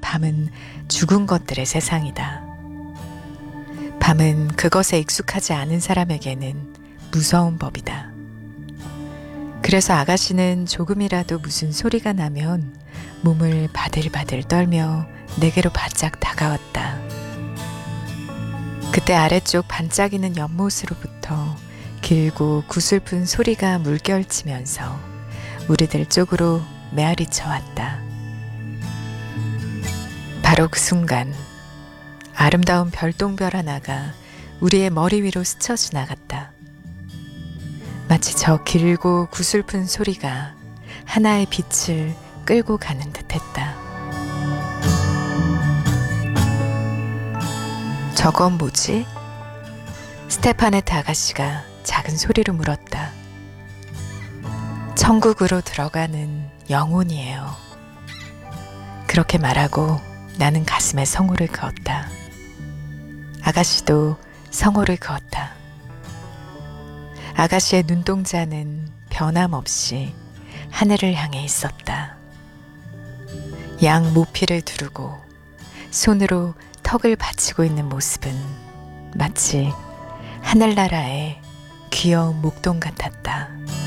밤은 죽은 것들의 세상이다. 밤은 그것에 익숙하지 않은 사람에게는 무서운 법이다. 그래서 아가씨는 조금이라도 무슨 소리가 나면 몸을 바들바들 떨며 내게로 바짝 다가왔다. 그때 아래쪽 반짝이는 연못으로부터 길고 구슬픈 소리가 물결치면서 우리들 쪽으로 메아리쳐 왔다. 바로 그 순간 아름다운 별똥별 하나가 우리의 머리 위로 스쳐 지나갔다. 마치 저 길고 구슬픈 소리가 하나의 빛을 끌고 가는 듯했다. 저건 뭐지? 스테파네트 아가씨가 작은 소리로 물었다. 천국으로 들어가는 영혼이에요. 그렇게 말하고 나는 가슴에 성호를 그었다. 아가씨도 성호를 그었다. 아가씨의 눈동자는 변함없이 하늘을 향해 있었다. 양 모피를 두르고 손으로 턱을 받치고 있는 모습은 마치 하늘나라의 귀여운 목동 같았다.